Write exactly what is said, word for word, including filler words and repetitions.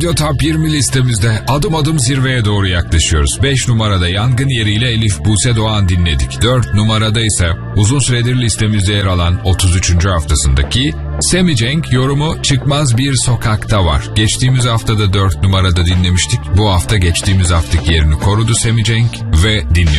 Top yirmi listemizde adım adım zirveye doğru yaklaşıyoruz. beş numarada Yangın Yeriyle Elif Buse Doğan dinledik. dört numarada ise uzun süredir listemizde yer alan otuz üçüncü haftasındaki Sammy Cenk yorumu Çıkmaz Bir Sokakta var. Geçtiğimiz haftada dört numarada dinlemiştik. Bu hafta geçtiğimiz haftaki yerini korudu Sammy Cenk ve dinliyoruz.